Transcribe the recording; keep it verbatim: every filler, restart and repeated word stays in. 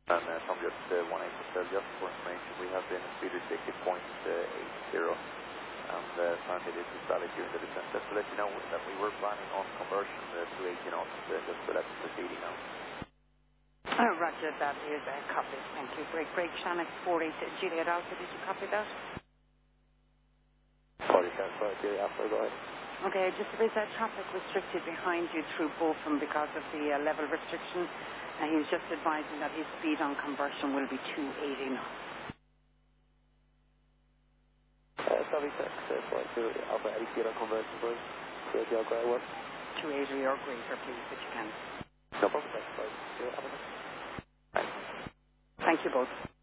And uh, from just uh, one eight seven, just for information, we have been speed restricted point eight zero. And uh, apparently this is valid during the descent. Just to let you know that we were planning on conversion uh, to eighty knots, uh, just so that's proceeding now. Oh, Roger, that is a copy. Thank you. Break, break, Shannon four eight Juliet Alpha. Did you copy that? Sorry, sorry, Juliet Alpha, go ahead. Okay, just there is a traffic restricted behind you through Beaufort because of the uh, level restriction. And he's just advising that his speed on conversion will be two eighty knots. Uh, sorry, sir. Sorry, Juliet Alpha, any speed on conversion, bro? two eighty or greater, what? two eighty or greater, please, if you can. No problem, thanks, sorry. Juliet Alpha. Thank you both.